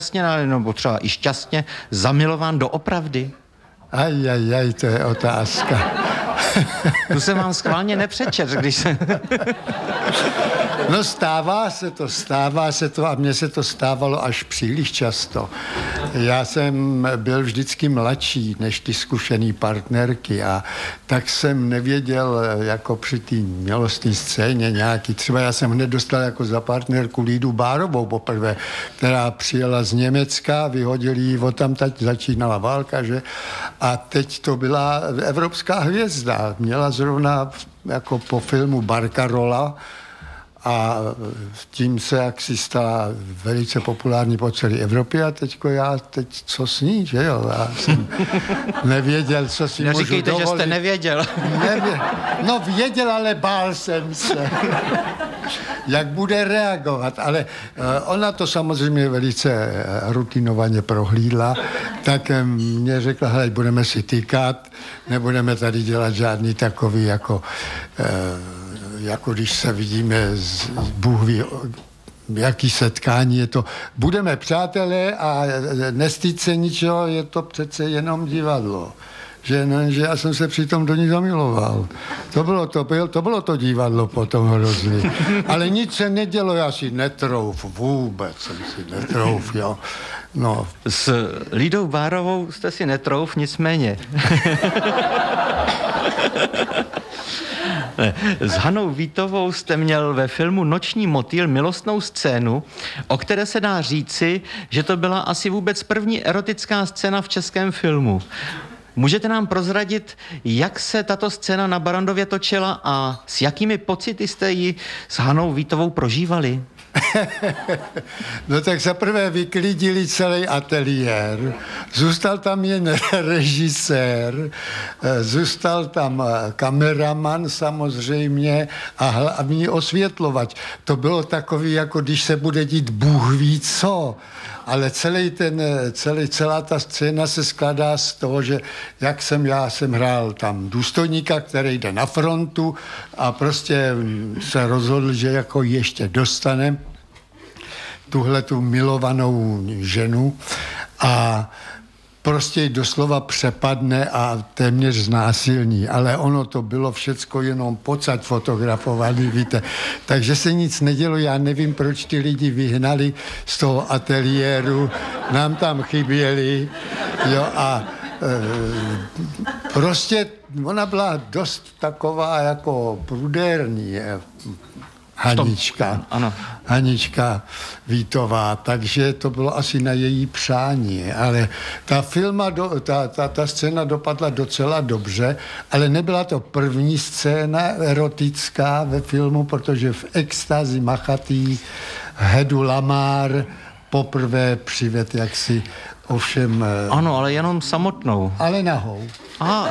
nebo třeba i šťastně zamilován doopravdy? Aj, to je otázka. Tu jsem vám schválně nepřečet, když se... No stává se to a mně se to stávalo až příliš často. Já jsem byl vždycky mladší než ty zkušený partnerky a tak jsem nevěděl jako při té milostné scéně nějaký. Třeba já jsem hned dostal jako za partnerku Lídu Bárovou poprvé, která přijela z Německa, vyhodili ji odtamtud, začínala válka, že? A teď to byla evropská hvězda. Měla zrovna jako po filmu Barcarola a tím se jaksi stala velice populární po celé Evropě a teď co s ní, že jo? Já jsem nevěděl, co si můžu dovolit. Neříkejte, že jste nevěděl. No věděl, ale bál jsem se, jak bude reagovat, ale ona to samozřejmě velice rutinovaně prohlídla, tak mě řekla, hele, budeme si týkat, nebudeme tady dělat žádný takový jako když se vidíme Bůh ví, jaký setkání je to. Budeme přátelé a nestýď se ničeho, je to přece jenom divadlo. Že já jsem se přitom do ní zamiloval. To bylo to divadlo potom hrozný. Ale nic se nedělo, já si netrouf, vůbec jsem si netrouf, jo. No. S Lídou Bárovou jste si netrouf, nicméně. S Hanou Vítovou jste měl ve filmu Noční motýl milostnou scénu, o které se dá říci, že to byla asi vůbec první erotická scéna v českém filmu. Můžete nám prozradit, jak se tato scéna na Barrandově točila a s jakými pocity jste ji s Hanou Vítovou prožívali? No tak zaprvé vyklidili celý ateliér, zůstal tam jen režisér, zůstal tam kameraman samozřejmě a hlavní osvětlovač. To bylo takový, jako když se bude dít Bůh ví co. Ale celá ta scéna se skládá z toho, že já jsem hrál tam důstojníka, který jde na frontu a prostě se rozhodl, že jako ještě dostane tuhletu milovanou ženu a prostě doslova přepadne a téměř znásilní, ale ono to bylo všecko jenom pocať fotografovaný, víte. Takže se nic nedělo, já nevím, proč ty lidi vyhnali z toho ateliéru, nám tam chyběli, jo, a prostě ona byla dost taková jako prudérní, Hanička Vítová, takže to bylo asi na její přání, ale ta scéna dopadla docela dobře, ale nebyla to první scéna erotická ve filmu, protože v Extázi machatý Hedu Lamar poprvé přived jaksi ovšem... Ano, ale jenom samotnou. Ale nahou. Aha.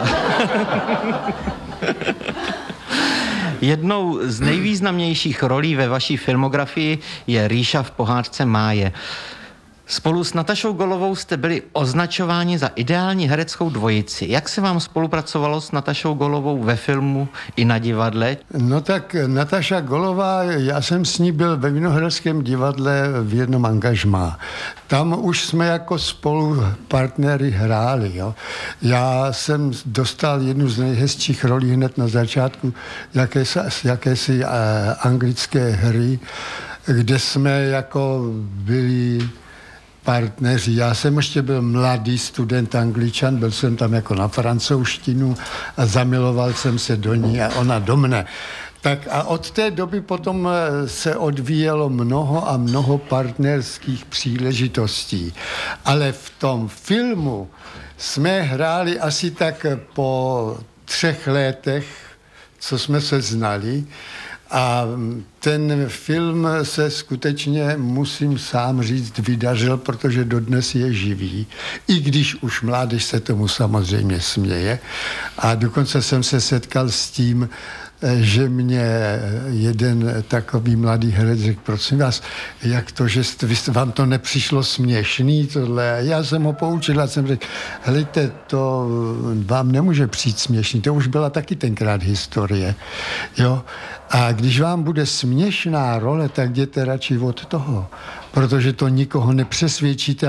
Jednou z nejvýznamnějších rolí ve vaší filmografii je Ríša v pohádce Máje. Spolu s Natašou Golovou jste byli označováni za ideální hereckou dvojici. Jak se vám spolupracovalo s Natašou Golovou ve filmu i na divadle? No tak Nataša Golová, já jsem s ní byl ve Vinohradském divadle v jednom angažmá. Tam už jsme jako spolu partnery hráli. Jo. Já jsem dostal jednu z nejhezčích rolí hned na začátku jakési anglické hry, kde jsme jako byli partneři. Já jsem ještě byl mladý student Angličan, byl jsem tam jako na francouzštinu a zamiloval jsem se do ní a ona do mne. Tak a od té doby potom se odvíjelo mnoho a mnoho partnerských příležitostí. Ale v tom filmu jsme hráli asi tak po 3 letech, co jsme se znali. A ten film se skutečně, musím sám říct, vydařil, protože dodnes je živý, i když už mládež se tomu samozřejmě směje. A dokonce jsem se setkal s tím, že mě jeden takový mladý herec řekl, prosím vás, jak to, že vám to nepřišlo směšný tohle? Já jsem ho poučil a jsem řekl, helejte, to vám nemůže přijít směšný, to už byla taky tenkrát historie. Jo? A když vám bude směšná role, tak jděte radši od toho, protože to nikoho nepřesvědčíte